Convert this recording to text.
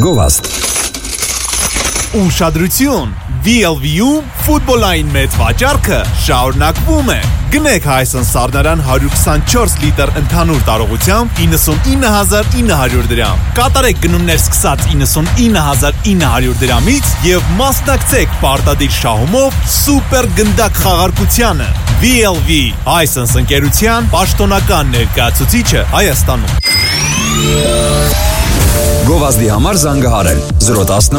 Գովազդ։ Ուշադրություն, VLV-ում ֆուտբոլային մեծ վաճառքը շարունակվում է։ Գնեք Հայսեն Սառնարան 124 լիտր ընդհանուր տարողությամբ 99,900 դրամ։ Կատարեք գնումներ սկսած 99,900 դրամից եւ մասնակցեք պարտադիր շահումով սուպեր գնդակ խաղարկությանը։ VLV Հայսեն ընկերության պաշտոնական ներկայացուցիչը Հայաստանում։ Գովազդի համար զանգահարել 011